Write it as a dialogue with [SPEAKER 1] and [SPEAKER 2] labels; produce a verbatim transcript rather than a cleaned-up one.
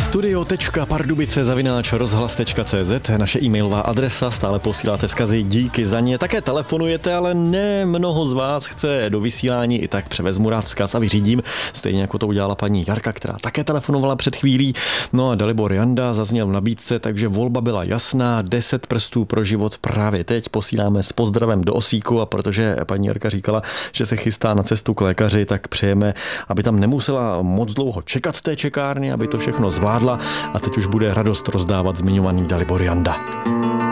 [SPEAKER 1] studio tečka pardubice zavináč rozhlas tečka cé zet, naše e-mailová adresa, stále posíláte vzkazy, díky za ně, také telefonujete, ale ne mnoho z vás chce do vysílání, i tak převezmu rád vzkaz a vyřídím, stejně jako to udělala paní Jarka, která také telefonovala před chvílí. No a Dalibor Janda zazněl v nabídce, takže volba byla jasná, deset prstů pro život právě teď, posíláme s pozdravem do Osíku, a protože paní Jarka říkala, že se chystá na cestu k lékaři, tak přejeme, aby tam nemusela moc dlouho čekat v té čekárně, aby to všechno zvládla, a teď už bude radost rozdávat zmiňovaný Dalibor Janda.